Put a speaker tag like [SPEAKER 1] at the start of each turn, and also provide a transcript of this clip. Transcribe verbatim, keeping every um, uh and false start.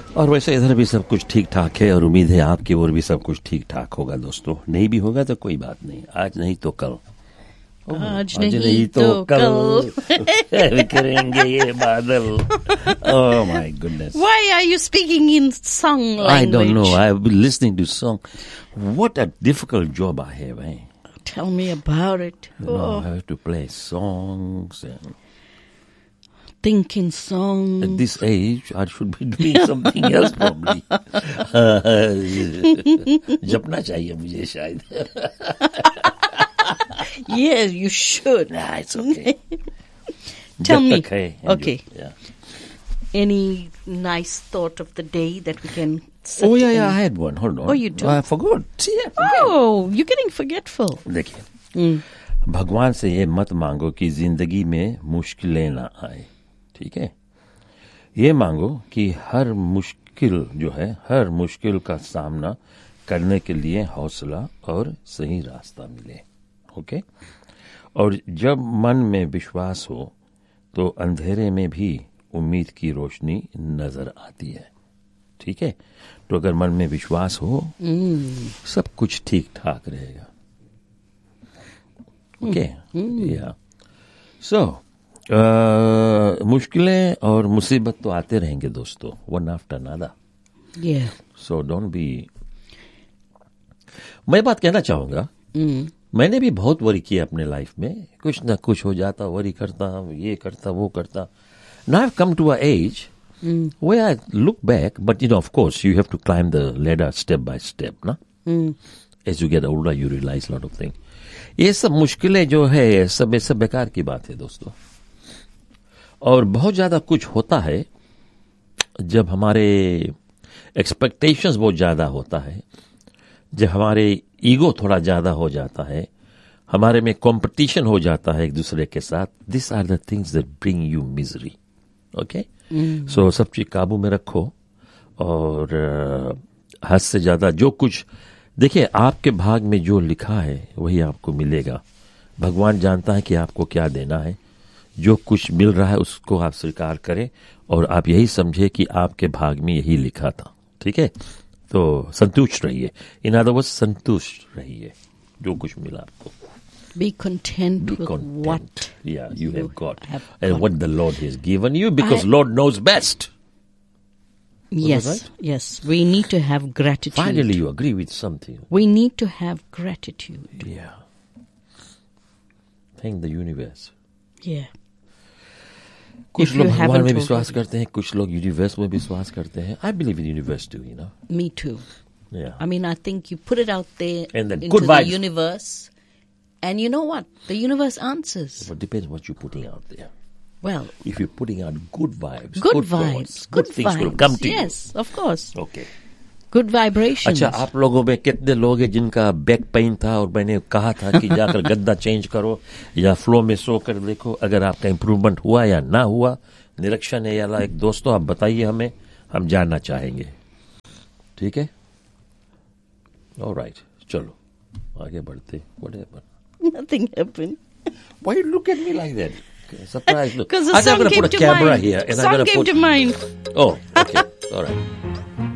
[SPEAKER 1] और वैसे इधर भी सब कुछ ठीक ठाक है और उम्मीद है आपकी ओर भी सब कुछ ठीक ठाक होगा दोस्तों। नहीं भी होगा तो कोई बात नहीं, आज नहीं तो कल,
[SPEAKER 2] आज,
[SPEAKER 1] आज
[SPEAKER 2] नहीं,
[SPEAKER 1] नहीं तो,
[SPEAKER 2] तो
[SPEAKER 1] कल बिखरेंगे ये बादल। Oh my goodness.
[SPEAKER 2] Why are you speaking in song language?
[SPEAKER 1] I don't know. I've been listening to song. What a difficult job I have, eh?
[SPEAKER 2] Tell me about it.
[SPEAKER 1] You know,
[SPEAKER 2] Oh,
[SPEAKER 1] I have to play songs and
[SPEAKER 2] thinking song.
[SPEAKER 1] at this age, I should be doing something else probably. जपना चाहिए मुझे शायद.
[SPEAKER 2] Yes, you should.
[SPEAKER 1] Nah, it's okay.
[SPEAKER 2] Tell
[SPEAKER 1] जब
[SPEAKER 2] me.
[SPEAKER 1] तक है, enjoy.
[SPEAKER 2] Okay.
[SPEAKER 1] Yeah.
[SPEAKER 2] Any nice thought of the day that we can sit
[SPEAKER 1] Oh yeah, yeah.
[SPEAKER 2] and-
[SPEAKER 1] I had one. Hold on.
[SPEAKER 2] Oh, you do?
[SPEAKER 1] I forgot. See, I forget.
[SPEAKER 2] Oh, you're getting forgetful.
[SPEAKER 1] देखिए,
[SPEAKER 2] Mm.
[SPEAKER 1] भगवान से ये मत मांगो कि जिंदगी में मुश्किलें ना आए, ठीक है? ये मांगो कि हर मुश्किल जो है, हर मुश्किल का सामना करने के लिए हौसला और सही रास्ता मिले, ओके? और जब मन में विश्वास हो तो अंधेरे में भी उम्मीद की रोशनी नजर आती है, ठीक है? तो अगर मन में विश्वास हो, सब कुछ ठीक ठाक रहेगा, ओके? या सो मुश्किलें और मुसीबत तो आते रहेंगे दोस्तों, one after another.
[SPEAKER 2] Yeah.
[SPEAKER 1] So don't be. मैं बात कहना चाहूंगा,
[SPEAKER 2] Mm.
[SPEAKER 1] मैंने भी बहुत वरी किया अपने लाइफ में, कुछ ना कुछ हो जाता, वरी करता, ये करता, वो करता. Now I've come to an age
[SPEAKER 2] Mm.
[SPEAKER 1] where I look back, but you know, of course, you have to climb the ladder step by step, na?
[SPEAKER 2] Mm.
[SPEAKER 1] As you get older, you realize a lot of things. ये सब मुश्किलें जो है, सब ये सब बेकार की बात है दोस्तों. और बहुत ज्यादा कुछ होता है जब हमारे एक्सपेक्टेशंस बहुत ज्यादा होता है, जब हमारे ईगो थोड़ा ज्यादा हो जाता है, हमारे में कंपटीशन हो जाता है एक दूसरे के साथ. This are the things that bring you misery, okay? सो सब चीज काबू में रखो और uh, हद से ज्यादा जो कुछ, देखिए, आपके भाग में जो लिखा है वही आपको मिलेगा. भगवान जानता है कि आपको क्या देना है. जो कुछ मिल रहा है उसको आप स्वीकार करें और आप यही समझे कि आपके भाग में यही लिखा था, ठीक है? तो संतुष्ट रहिए. इन अदर वर्ड्स, संतुष्ट रहिए जो कुछ मिला आपको.
[SPEAKER 2] Be content
[SPEAKER 1] Be
[SPEAKER 2] with
[SPEAKER 1] content.
[SPEAKER 2] what
[SPEAKER 1] Yeah, you have got.
[SPEAKER 2] have
[SPEAKER 1] And
[SPEAKER 2] got.
[SPEAKER 1] what the Lord has given you, because
[SPEAKER 2] I-
[SPEAKER 1] Lord knows best.
[SPEAKER 2] Yes,
[SPEAKER 1] right?
[SPEAKER 2] yes. We need to have gratitude.
[SPEAKER 1] Finally, you agree with something.
[SPEAKER 2] We need to have gratitude.
[SPEAKER 1] Yeah. Thank the universe.
[SPEAKER 2] Yeah.
[SPEAKER 1] कुछ
[SPEAKER 2] If
[SPEAKER 1] लोग
[SPEAKER 2] you
[SPEAKER 1] भगवान
[SPEAKER 2] haven't
[SPEAKER 1] में
[SPEAKER 2] told
[SPEAKER 1] विश्वास
[SPEAKER 2] me.
[SPEAKER 1] करते हैं, कुछ लोग universe में विश्वास करते हैं. I believe in universe too, you know.
[SPEAKER 2] Me too.
[SPEAKER 1] Yeah.
[SPEAKER 2] I mean, I think you put it out there
[SPEAKER 1] And then
[SPEAKER 2] into
[SPEAKER 1] good
[SPEAKER 2] the
[SPEAKER 1] vibes.
[SPEAKER 2] universe, and you know what? The universe answers.
[SPEAKER 1] But depends what you're putting out there.
[SPEAKER 2] Well,
[SPEAKER 1] If you're putting out good vibes,
[SPEAKER 2] good,
[SPEAKER 1] good
[SPEAKER 2] vibes,
[SPEAKER 1] thoughts,
[SPEAKER 2] good,
[SPEAKER 1] good things
[SPEAKER 2] vibes.
[SPEAKER 1] will come to
[SPEAKER 2] yes, of course.
[SPEAKER 1] you. Okay.
[SPEAKER 2] Good vibrations.
[SPEAKER 1] अच्छा, आप लोगों में कितने लोग हैं जिनका back pain था और मैंने कहा था कि जाकर गद्दा चेंज करो या फ्लो में सो कर देखो, अगर आपका इंप्रूवमेंट हुआ या ना हुआ, निरीक्षण है या एक दोस्तों, आप बताइए हमें, हम जानना चाहेंगे, ठीक है? ऑलराइट, चलो आगे बढ़ते. Whatever.
[SPEAKER 2] Nothing happened.
[SPEAKER 1] Why you look at me like that? Surprise look.
[SPEAKER 2] Because the
[SPEAKER 1] I'm
[SPEAKER 2] song
[SPEAKER 1] going to
[SPEAKER 2] came
[SPEAKER 1] put a
[SPEAKER 2] to
[SPEAKER 1] camera
[SPEAKER 2] mind.
[SPEAKER 1] here and
[SPEAKER 2] Song
[SPEAKER 1] I'm going to
[SPEAKER 2] came
[SPEAKER 1] put.
[SPEAKER 2] to mind.
[SPEAKER 1] Oh, okay. All right.